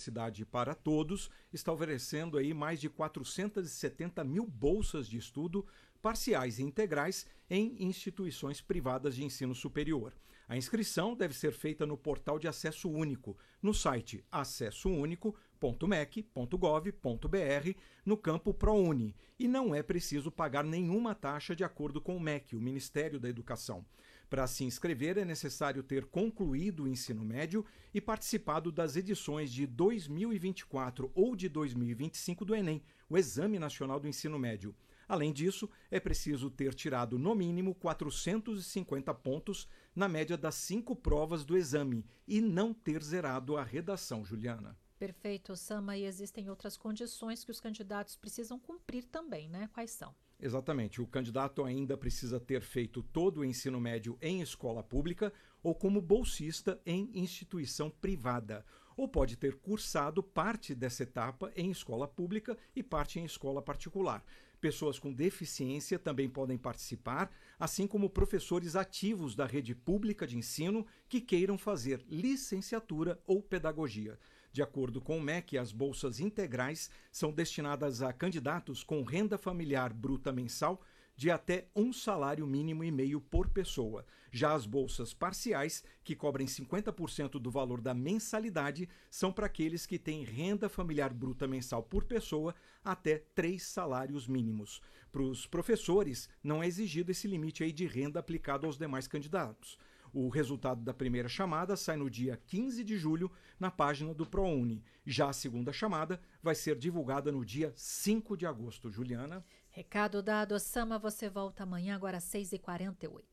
Universidade para Todos está oferecendo aí mais de 470 mil bolsas de estudo parciais e integrais em instituições privadas de ensino superior. A inscrição deve ser feita no portal de acesso único, no site acessounico.mec.gov.br, no campo ProUni, e não é preciso pagar nenhuma taxa de acordo com o MEC, o Ministério da Educação. Para se inscrever é necessário ter concluído o ensino médio e participado das edições de 2024 ou de 2025 do Enem, o Exame Nacional do Ensino Médio. Além disso, é preciso ter tirado no mínimo 450 pontos na média das 5 provas do exame e não ter zerado a redação, Juliana. Perfeito, Sama. E existem outras condições que os candidatos precisam cumprir também, né? Quais são? Exatamente. O candidato ainda precisa ter feito todo o ensino médio em escola pública ou como bolsista em instituição privada. Ou pode ter cursado parte dessa etapa em escola pública e parte em escola particular. Pessoas com deficiência também podem participar, assim como professores ativos da rede pública de ensino que queiram fazer licenciatura ou pedagogia. De acordo com o MEC, as bolsas integrais são destinadas a candidatos com renda familiar bruta mensal de até um salário mínimo e meio por pessoa. Já as bolsas parciais, que cobrem 50% do valor da mensalidade, são para aqueles que têm renda familiar bruta mensal por pessoa até 3 salários mínimos. Para os professores, não é exigido esse limite aí de renda aplicado aos demais candidatos. O resultado da primeira chamada sai no dia 15 de julho na página do ProUni. Já a segunda chamada vai ser divulgada no dia 5 de agosto. Juliana? Recado dado, Sama. Você volta amanhã, agora às 6h48.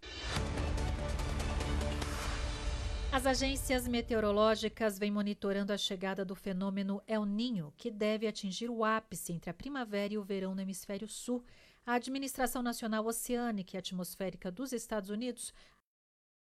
As agências meteorológicas vêm monitorando a chegada do fenômeno El Niño, que deve atingir o ápice entre a primavera e o verão no hemisfério sul. A Administração Nacional Oceânica e Atmosférica dos Estados Unidos